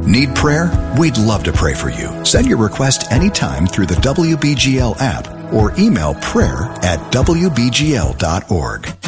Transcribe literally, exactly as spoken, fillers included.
Need prayer? We'd love to pray for you. Send your request anytime through the W B G L app or email prayer at W B G L dot org.